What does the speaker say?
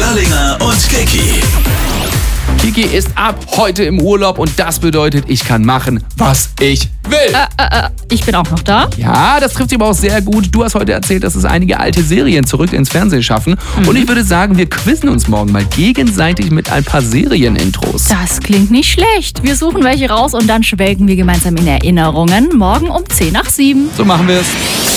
Sterlinger und Kiki. Kiki ist ab heute im Urlaub und das bedeutet, ich kann machen, was ich will. Ich bin auch noch da. Ja, das trifft sich aber auch sehr gut. Du hast heute erzählt, dass es einige alte Serien zurück ins Fernsehen schaffen. Und ich würde sagen, wir quizzen uns morgen mal gegenseitig mit ein paar Serienintros. Das klingt nicht schlecht. Wir suchen welche raus und dann schwelgen wir gemeinsam in Erinnerungen. Morgen um 6:50. So machen wir es.